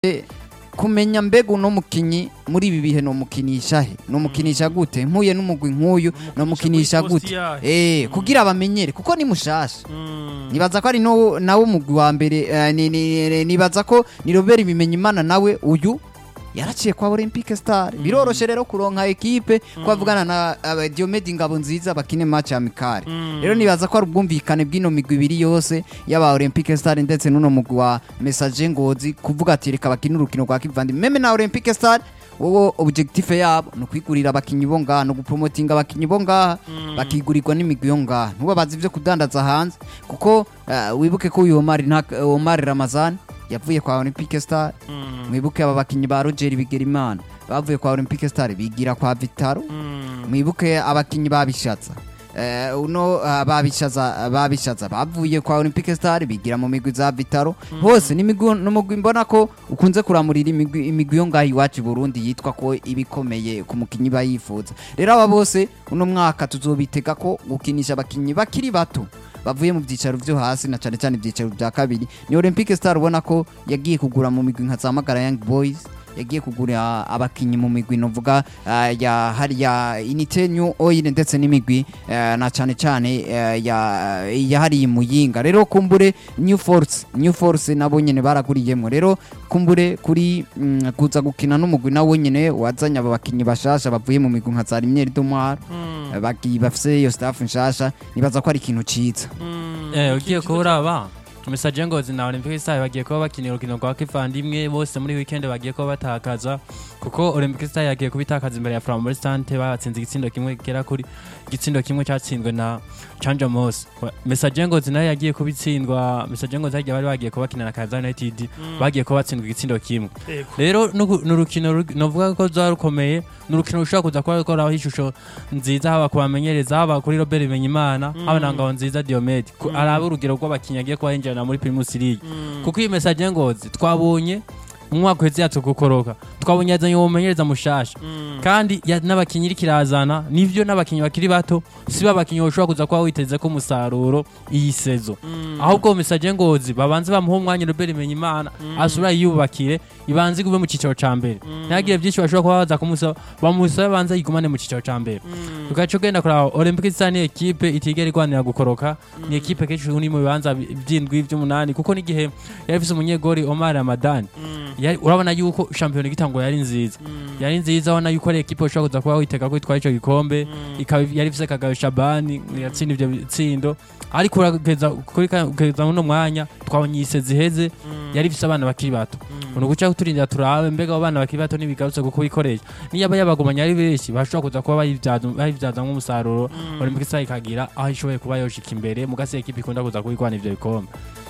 kumenya mbega uno mukinyi muri ibi bihe no mukinisha he no mukinisha gute mpuye n'umugwi nk'uyu no mukinisha gute kugira bamenyere kuko ni mushasha nibaza ko ari nawe umugwi wa mbere nibaza ko ni Robert Bimenyimana nawe uyu yaraciye kwa Olympique Star biroroshe rero kuronka equipe kwavugana na Diomede Ngabonziza bakine match amicale rero nibaza ko ari ubwumvikane bw'ino migwi ibiri yose yaba Olympique Star ndetse n'uno mugwi wa Messager Ngozi kuvuga ati reka bakine urukino rwa kivandi meme na Olympique Star wowe objectif yabo no kwigurira abakinyi bo ngaha no gupromotinga abakinyi bo ngaha bakigurirwa n'imigwi yo ngaha ntubabaza ivyo kudandaza hanze kuko wibuke ko uyu Omar Ramazan yavuye kwa Olympique Star mwibuke aba bakinyi ba Roger Bigirimana bavuye kwa Olympique Star bigira kwa Vitaro mwibuke abakinyi babishatsa uno babishatsa bavuye kwa Olympique Star bigira mu migwi za Vitaro hose n'imigwi no mugwi mbona ko ukunze kuramurira imigwi yo ngahi iwacu Burundi yitwa ko ibikomeye ku mukinyi bayifuza rero aba bose uno mwaka tuzobitega ko gukinisha abakinyi bakiri bato bavuye mu byicaro byo hasi na cyane cyane ibyicaro bya kabiri ni Olympique Star ubona ko yagiye kugura mu migwi nka za Magara Young Boys yagiye kugura abakinyi mu migwi novuga ya hariya Unité New Oil ndetse n'imigwi na cyane cyane ya hari Muyinga rero kumbure New Force nabo nyene baraguriyemo rero kumbure kuri kuza gukina n'umugwi nawo nyene wazanya aba bakinyi bashasha bavuye mu migwi nka za Rimyeri Domar bafise iyo staff nshasha nibaza ko ari ikintu ciza ugiye kuraba Messager Ngozi na Olympique Star bagiye kuba bakinira urukino rwa kivandimwe bose muri weekend bagiye kuba batakaza kuko Olympique Star yagiye kubitakaza imbere ya Flambeau Stante batsinze igitsindo kimwe kera kuri igitsindo kimwe cyatsinzwe na Chanja Mos Messager Ngozi nayo yagiye kubitsindwa Messager Ngozi yagiye bari bagiye kuba bakina na Kaza United bagiye kuba batsindwa igitsindo kimwe rero n'urukino novuga ko zarukomeye n'urukino rushaka kuza kuba koraho ishusho nziza haba kubamenyereza haba kuri Robert Bimenyimana haba na Ngabonziza Diomede araba urugero rw'abakinnyi yagiye kuba yinjira muri Primus League kuko iyi Messager Ngozi twabonye umwaka wese yatugukoroka twabonye yazanye umumenyereza mushasha kandi n'abakinyi rikirazana nivyo n'abakinyi bakiri bato si babakinyi boshobora kuza kwa witeze ko umusaruro iyi sezo ahubwo Messager Ngozi babanze bamuha umwanya Robert Bimenyimana asubira yubakire ibanze gube mu cicaro ca mbere ntagire byinshi bashobora kuba baza kumusaba bamusaba banze yigumane mu cicaro ca mbere ugaco genda kuri Olympique Star ni equipe itigera igwanira gukoroka ni equipe kenshi uri mu bibanza by'indwi by'umunani kuko n'igihe yarifise umunyegori Omar Ramadan urabona yuko champion gitango yari nziza wana yuko ari equipe ushaka kuza kuba witeka ko itwara ico gikombe ikaba yarifise Kagayo Shabani yatsinda ivyo bitsindo ariko urageza no mwanya twabonye isezi heze yarifise abana bakiri bato uno guca turindira turabe mbega abana bakiri bato nibigarutse kuko bikoresha niyaba yabagumanya ari benshi bashobora kuza kuba bayivyaza nk'umusaruro Olympique Star ikagira aho ishoboye kuba yoshika imbere mugase equipe ikunda kuza kubikwana ivyo bikombe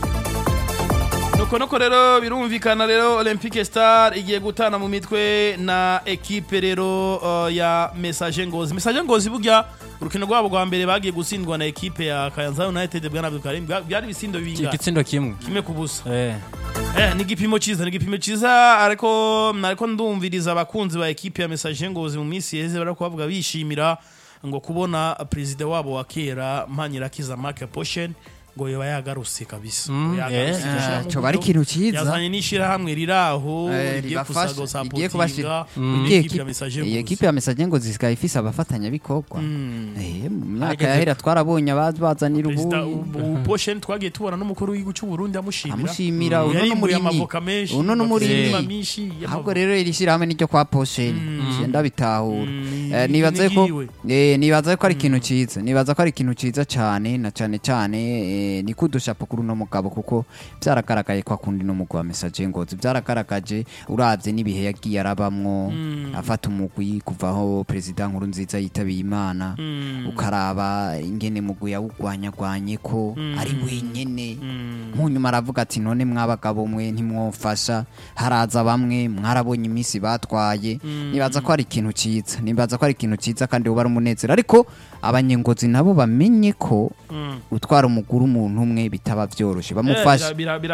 nuko rero birumvikana rero Olympique Star igiye gutana mu mitwe na equipe rero ya Messager Ngozi burya urukino rwabo rwa mbere bagiye gutsindwa na equipe ya Kayanza United bwana Abdulkarim byari bisindo binga igitsindo kimwe kubusa ni igipimo ciza ariko ndumviriza abakunzi ba equipe ya Messager Ngozi mu minsi yeze barakuvuga bishimira ngo kubona president wabo wa kera Mpanyirakiza Mark Potion ngo yoba yagaruse kabisa cyo bari kintu ciza yazanye nishira hamwe riraho igiye kubashira equipe ya Messager Ngozi zikaye ifise abafatanya bikorwa mu myaka yahera twarabonye abazanira ubu Potion twagiye tubona n'umukuru w'igihugu cy'u Burundi amushimira uno n'umurimyi ahubwo rero irishira hamwe n'icyo kwa Potion cyenda bitahura nibaza ko ari ikintu ciza cyane na cyane ni kudushapo kuri no mugabo kuko byarakarakaye kwa kundi no mugwa Messager Ngozi byarakarakaje uravye nibihe yagiye arabamwo afata umugwi kuvaho president Nkurunziza yitabiye Imana ukaraba ingene mugwi yawugwanyagwanye ko ari wenyene munyuma aravuga ati none mwabagabo mwe ntimwofasha haraza bamwe mwarabonye imisi batwaye nibaza ko ari ikintu ciza kandi ubara umunezero ariko abanyengozi nabo bamenye ko utwara umuguru umuntu umwe bitaba byoroshe bamufasha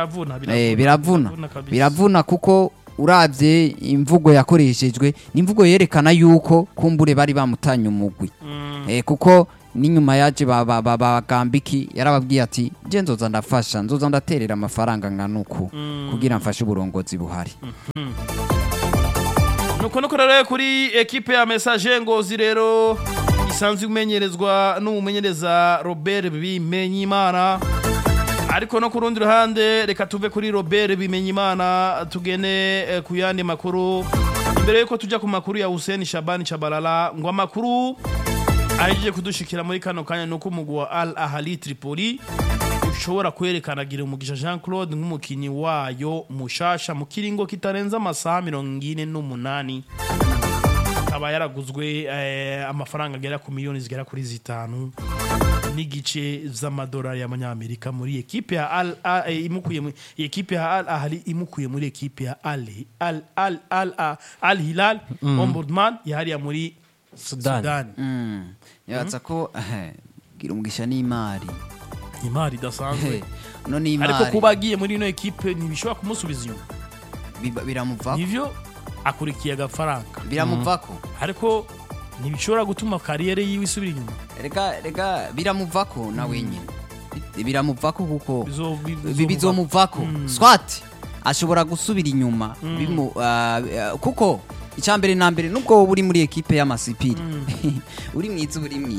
biravuna kuko uravye imvugo yakoreshejwe n'imvugo yerekana yuko kumbure bari bamutanya umugwi kuko n'inyuma yaje bagambiki yarababwiye ati je nzoza ndafasha nzoza ndaterera amafaranga nganuku kugira mfashe uburongozi buhari nuko rero kuri ekipe ya Messager Ngozi rero isanzwe imenyerezwa n'umumenyereza Robert Bimenyimana ariko no ku rundi ruhande reka tuve kuri Robert Bimenyimana tugene ku yandi makuru imbere yuko tujya ku makuru ya Hussein Shabani Chabalala ngo amakuru ahejeje kudushikira muri kano kanya nuko umugwi wa Al Ahli Tripoli ushobora kwerekana gira umugisha Jean Claude nk'umukinyi wayo mushasha mu kiringo kitarenza amasaha 48 akaba yaraguzwe amafaranga agera ku miliyoni zigera kuri 5 n'igice z'amadolari y'amanyamerika muri ekipe ya Al Ahli imukuye muri ekipe ya Al Hilal Omdurman yahariya muri Sudan. Yabatsa ko gira umugisha n'imari idasanzwe no n'imari ariko kuba agiye muri ino ekipe ntibishobora kumusubiza inyuma biramuvako nivyo akurikiye agafaranga biramuvako ariko ntibishobora gutuma kariyere yiwe isubira inyuma rega biramuvako na wenyine biramuvako kuko bizomuvako swat ashobora gusubira inyuma kuko icambere na mbere nubwo uri muri ekipe y'amasipiri uri mwiza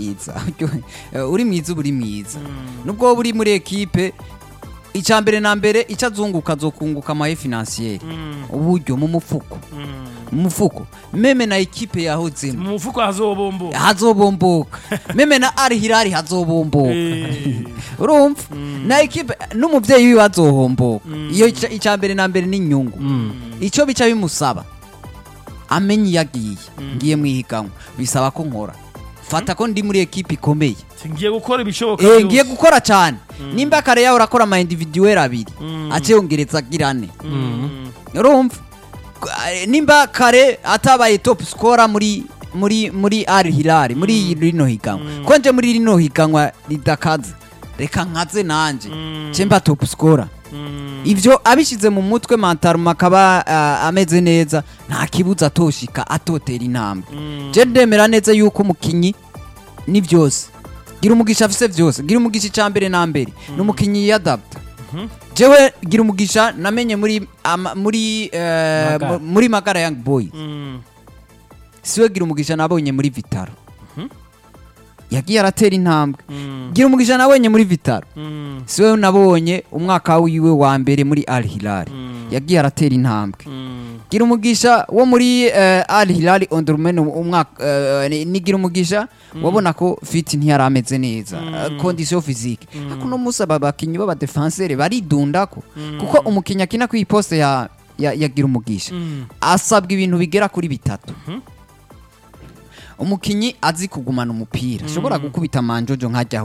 nubwo uri muri ekipe icambere na mbere icazunguka zokunguka amaye financier uburyo mu mufuko meme na ekipe yahozemo mu mufuko hazobomboka meme na Al Hilal hazobomboka urumva na ekipe n'umuvyeyi wiwe azohomboka iyo icambere na mbere n'inyungu ico bica bimusaba amenye yagiye ngiye mwihiganwa bisaba ko nkora fata ko ndi muri ekipe ikomeye ngiye gukora ibishoboka ngiye gukora cyane nimba kare yawe urakora ama individuel abiri ace yongereza girane urumva nimba kare atabaye top scorer muri Al Hilal muri rino higanwa konje muri rino higanwa ridakaze reka nkaze nanje cemba top scorer ivyo abishize mu mutwe Mantaro makaba ameze neza nta kibuza atoshika atotera intambwe je ndemera neza yuko umukinyi ni byose gira umugisha afise byose gira umugisha icambere na mbere n'umukinyi yadapta jewe gira umugisha namenye muri Magara Young Boy siwe gira umugisha nabonye muri Vitaro yagiye aratera intambwe gira umugisha nabonye muri Vitaro siwe nabonye umwaka wiwe wa mbere muri Al Hilal yagiye aratera intambwe gira umugisha wo muri Al Hilal Omdurman umwaka nigira umugisha wabona ko fit ntiyarameze neza condition physique akuno musaba bakinyi baba defenseur baridundako kuko umukinya akina ku iposte ya gira umugisha asabwa ibintu bigera kuri bitatu umukinyi azi kugumana umupira ashobora gukubita manjojo nkajya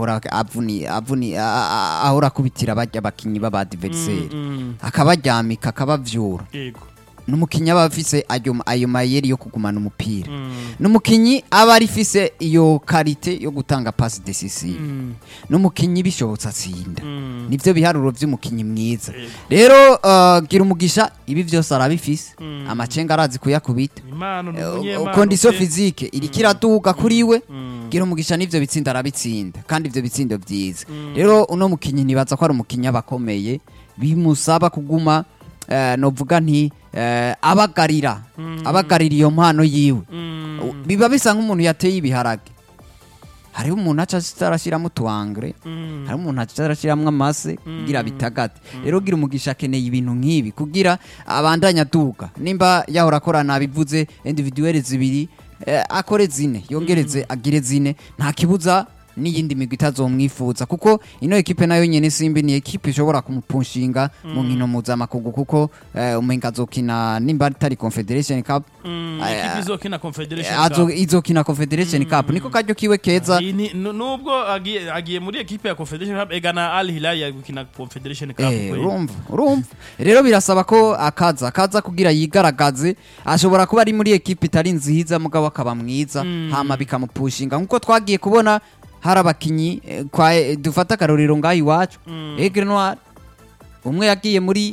ahora kubitira bajya bakinyi baba adversaire akabaryamika akabavyura numukinyi aba afise ayo mayeri yo kugumana umupira numukinyi aba arifise iyo karite yo gutanga pass decisive numukinyi bishobotsa atsinda nivyo biharuro vy'umukinyi mwiza rero gira umugisha ibi vyose arabifise amacenga arazi kuyakubita condition physique irikira duga kuriwe gira umugisha nivyo bitsinda arabitsinda kandi ivyo bitsindo vyiza rero uno mukinyi nibaza ko ari umukinyi abakomeye bimusaba kuguma novuga nti abagarira iyo mpano yiwe biba bisa nk'umuntu yateye ibiharage hariho umuntu aca atarashiramo utuangre hariho umuntu aca atarashiramo amase kugira bitagate rero gira umugisha akeneye ibintu nk'ibi kugira abandanya duga nimba yahora akora nabivuze individuel zibiri akore zine yongereze agire zine nta kibuza n'iyindi migwi itazomwifuza kuko ino ekipe nayo nyene Simbi ni ekipe ishobora kumupunshinga mu nkino mpuzamakungu kuko umenga azokina nimba atari Confederation Cup ekipe izokina Confederation Cup izokina Confederation Cup niko karyo kiwe keza nubwo agiye muri ekipe ya Confederation Cup egana Al Hilal yagukina Confederation Cup urumva rero birasaba ko akaza kugira yigaragaze ashobora kuba ari muri ekipe itari nziza mugabo akaba mwiza hama bikamupushinga nkuko twagiye kubona hari abakinyi dufata akarorero ngaho iwacu Aigle Noir umwe yagiye muri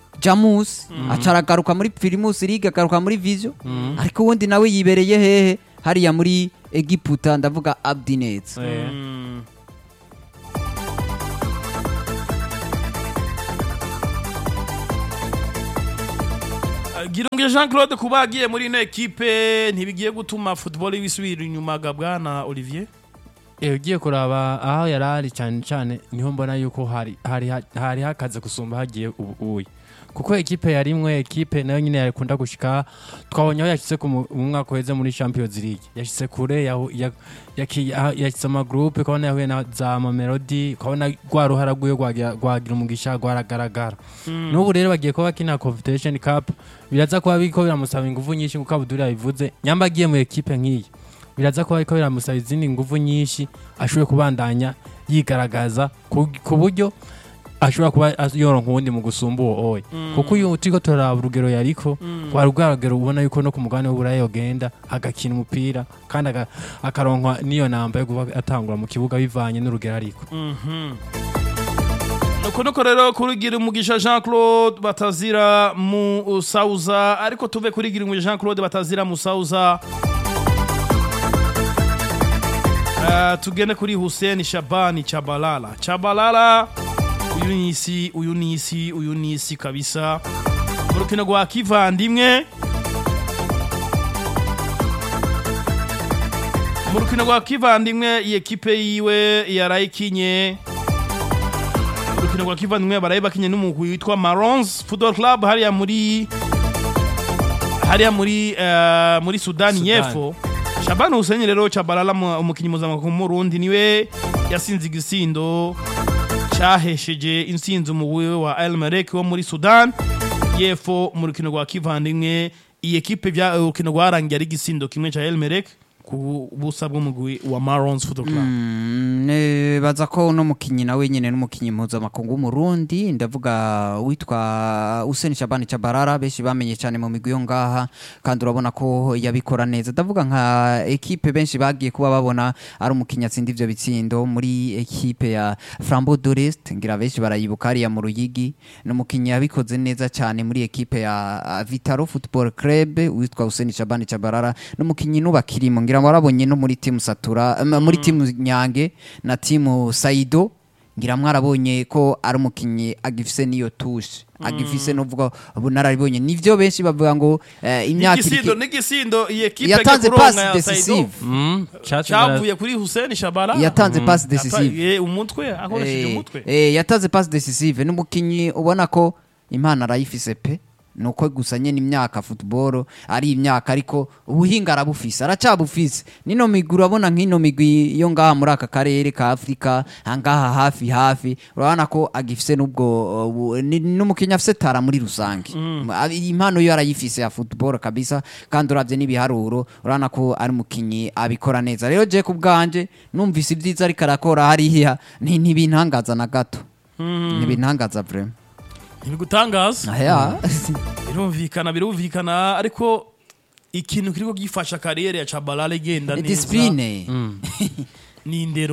Jamus acaragaruka muri Primus League agaruka muri Vision ariko uwundi nawe yibereye hehe hariya muri Egiputa ndavuga Abdinez. Girunge Jean-Claude kuba agiye muri ino ekipe ntibigiye gutuma football ibisubira inyuma gabwa na Olivier. Ugiye kuraba aho yarari cyane niho mbona yuko hari hakaze gusumba hagiye ubuye kuko ekipe yarimwe ekipe nayo nyine yakunda gushika twabonye aho yashyize ku mwaka weze muri Champions League yashyize kure yashyize ama groupe kabona yahuye na za Mamelodi kabona rwa ruhara rw'uyo rwagira umugisha rwaragaragara n'ubu rero bagiye kuba bakina Confederation Cup biraza kuba biko biramusaba ingufu nyinshi kuko Abdul yabivuze nyamba agiye mu ekipe nk'iyi biraza kuba biko biramusaba izindi ngufu nyinshi ashoboye kubandanya yigaragaza ku buryo ashobora kuba yoronka ubundi mu gusumba uwo oye kuko uyu turiko turaraba urugero yariko rwarugero ubona yuko no ku mugabane w'Uburayi yogenda agakina umupira kandi akaronkwa niyo namba yo kuba atangura mu kibuga bivanye n'urugero ariko nuko rero kurigira umugisha Jean-Claude Batazira mu Sauza ariko tuve kurigira umugisha Jean-Claude Batazira mu Sauza tugende kuri Hussein Shabani Chabalala uyu nisi kabisa mu rukino rwa kivandimwe iyi ekipe yiwe yarayikinye urukino rwa kivandimwe barayibakinye n'umugwi witwa Marons Football Club hariya muri Sudani y'Epfo. Shabani Hussein rero Chabalala umukinyi mpuzamakungu mu Burundi niwe yasinze igisindo cyahesheje insinzi umugwi wa El Merreikh wo muri Sudan y'Epfo mu rukino rwa kivandimwe. Iyi ekipe bya urukino rwarangiye ari igisindo kimwe cya El Merreikh ku busa bw'umugwi wa Marons Football Club. Baza ko no mukinyi nawe nyene n'umukinyi mpuzamakungu mu Burundi ndavuga witwa Hussein Shabani Chabalala benshi bamenye cyane mu migwi yo ngaha kandi urabona ko yabikora neza. Ndavuga nka ekipe benshi bagiye kuba babona ari umukinyi atsinda ivyo bitsindo muri ekipe ya Flambeau d'Orest ngira benshi barayibuka ari ya mu Ruyigi n'umukinyi yabikoze neza cyane muri ekipe ya Vitaro Football Club witwa Hussein Shabani Chabalala n'umukinyi nubakirimo ngira warabonye no muri timu Satura muri timu Nyange na timu Saido ngira mwarabonye ko ari umukinyi agifise niyo touche agifise novuga bunararibonye nivyo benshi bavuga ngo imyaka n'igisindo iyi ekipe yatanze pass decisive cyavuye kuri Hussein Shabala yatanze pass decisive umutwe akoresheje umutwe yatanze pass decisive n'umukinyi ubona ko impano arayifise pe nuko gusanye n'imyaka football ari imyaka ariko ubuhinga arabufise aracabufise nino migwi urabona nk'ino migwi yo ngaha muri aka karere ka Afrika hangaha hafi urabona ko agifise nubwo n'umukinya afise tara muri rusange impano yo arayifise ya football kabisa kandi uravye n'ibiharuro urabona ko ari mukinyi abikora neza rero je kubganje numvise ibyiza ariko arakora hariya ntibintangaza na gato ntibintangaza vraiment ntibigutangaza birumvikana ariko ikintu kiriko gifasha kariyeri ya Chabalala igenda neza discipline ni indero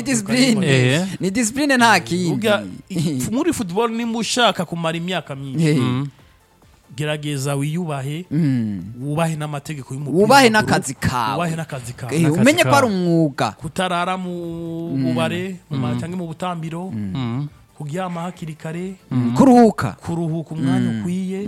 ni discipline nta kindi muri football nimba ushaka kumara imyaka myinshi gerageza wiyubahe wubahe n'amategeko y'umupira wubahe n'akazi kawe umenye ko ari umwuga kutarara mu bubare mu cyangwa mu butambiro kuryama hakiri kare kuruhuka umwanya ukwiye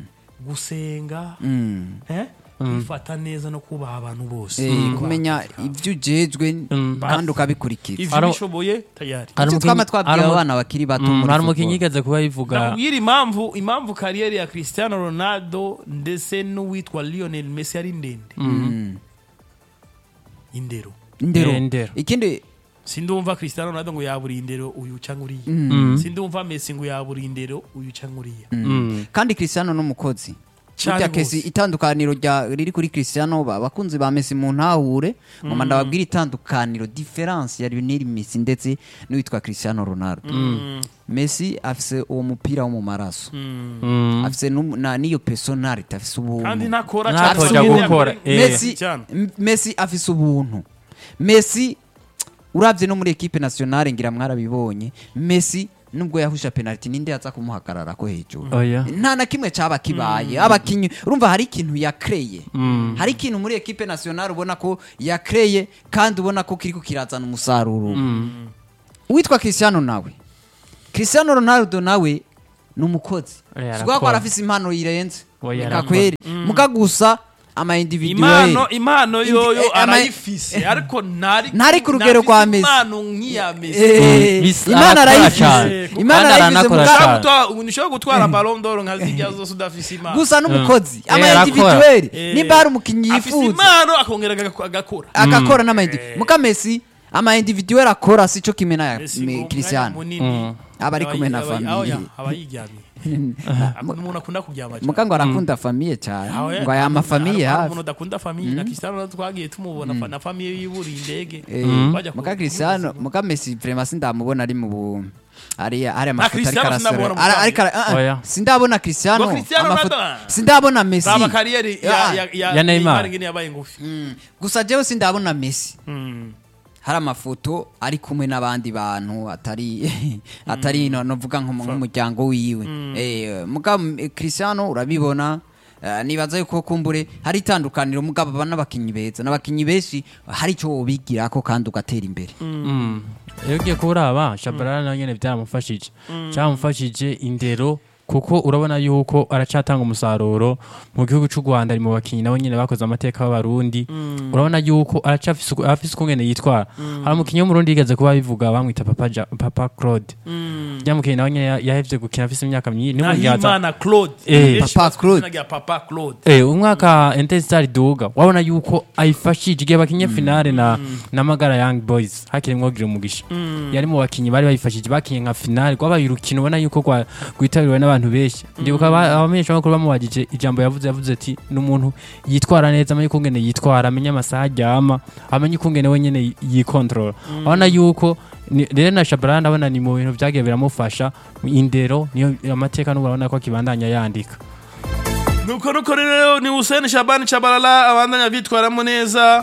gusenga kwifata neza no kubaha abantu bose kumenya ibyo ujejwe kandi ukabikurikiza ivyo bishoboye tayari icyo twama twabwiye abana bakiri bato hari umukinyi yigeze kuba yivuga yiri impamvu kariyeri ya Cristiano Ronaldo ndetse n'uwitwa Lionel Messi ari ndende indero ikindi sindumva Cristiano Ronaldo ngo yaburi indero uyu cyangwa uriya sindumva Messi ngo yaburi indero uyu cyangwa uriya kandi Cristiano n'umukozi Burya kesi itandukaniro riri kuri Cristiano bakunzi ba Messi mu ntahure ngoma ndababwira itandukaniro difference ya Lionel Messi ndetse n'uwitwa Cristiano Ronaldo Messi afise uwo mupira wo mu maraso afise niyo personality afise ubuntu kandi nakora Messi afise ubuntu Messi uravye no muri equipe nationale ngira mwarabibonye Messi nubwo yahusha penalty ninde yaza kumuhagarara ko hejuru oya nta na kimwe caba kibaye abakinyi urumva hari ikintu yakreye hari ikintu muri equipe nationale ubona ko yakreye kandi ubona ko kiriko kirazana umusaruro witwa Cristiano Ronaldo nawe numukozi swa ko arafise impano yirenze kakweri mukagusa ama individual impano yoyo arayifise ariko ntari ku rugero kwa Messi impano nk'iya Messi impano arayifise unishobora gutwara Ballon d'Or nkazijya zose udafise impano gusa n'umukozi ama individual nimba hari umukinyi yifuza impano akongera agakora n'ama individual muka Messi ama individual akora sico kimena ya Cristiano aba ari kumwe na famille umuntu akunda kuryama mukango arakunda famille cyane ngo aya mafamille hafi umuntu adakunda famille na Cristiano twagiye tumubona na famille yiburi indege muka Cristiano muka Messi vraiment sindamubona ari mu ari amafoto ari karasera sindabona Cristiano sindabona Messi aba kariyeri ya Neymar ngene yabaye ngufi gusa jewe sindabona Messi hari amafoto ari kumwe n'abandi bantu atari novuga nk'umuryango wiwe muga Cristiano urabibona nibaza yuko kumbure hari itandukaniro mugabo n'abakinyi beza n'abakinyi benshi hari ico wobigirako kandi ugatera imbere Yogiye kuraba Shabalala na nyene byaramufashije cyamufashije indero kuko urabona yuko aracatanga umusaruro mu gihugu cy'u Rwanda ari mu bakinyi nabo nyene bakoze amateka y'abarundi urabona yuko aracafise kungene yitwara hari umukinyi wo mu Burundi yigeze kuba bivuga bamwita Papa Claude yamukinyi nawe nyene yahevye gukina afise imyaka myinshi ni Imana Claude Papa Claude umwaka Intensity duga wabona yuko ayifashije igihe bakinye finale na Magara Young Boys hakirimwo gire umugisha yari mu bakinyi bari bayifashije bakinye nka finale kwabaye urukino ubona yuko gwitabiriwe n'abantu benshi ndibuka abamenyesha makuru bamubagije ijambo yavuze ati n'umuntu yitwara neza amenye kungene yitwara amenye amasaha aryama amenye kungene wenyene yikontrola abona yuko rero na Shabalala ndabona ni mu bintu byagiye biramufasha indero niyo amateka n'ubona ko kibandanya yandika nuko rero ni Hussein Shaban Shabalala abandanya bitwaramo neza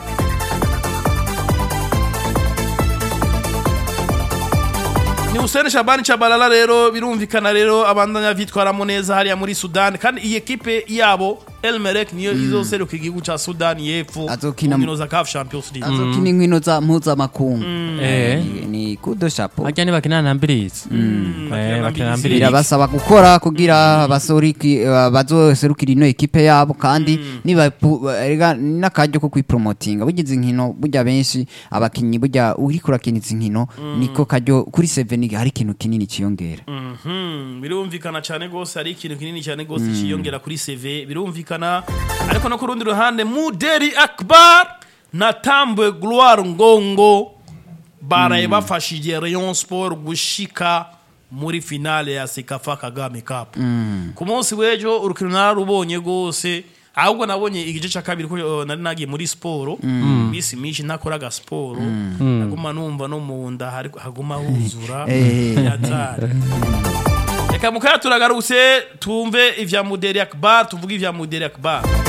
ni Hussein Shaban Shabalala rero birumvikana rero abandanya bitwaramo neza hariya muri Sudan kandi iyi equipe yabo El Merreikh niyo izoseruka igihugu ca Sudan y'Epfo mu za CAF Champions League azokina inkino za mpuzamakungu ni kudo chapeau ajya bakina na Mbirizi bakina na Mbirizi birabasaba gukora kugira bazoserukira ino equipe yabo kandi niba n'akajyo ko kwipromotinga bugize inkino burya benshi abakinyi burya uri kurakiniza inkino niko kajyo kuri 7 hari ikintu kinini ciyongera birumvikana cyane gose hari ikintu kinini cyane gose ciyongera kuri CV birumvikana ariko no ku rundi ruhande Muderi Akbar na Tambwe Gloire Ngongo baraye bafashije Rayon Sport gushika muri finale ya Sekafa Kagame Cup ku munsi wejo urukino narubonye gose ahubwo nabonye igice cya kabiri ko nari nagiye muri sport bisi mishi nakoraga sport naguma numva no munda haguma huzura yatara reka mukaya turagarutse tumve ivya Muderi Akbar tuvuga ivya Muderi Akbar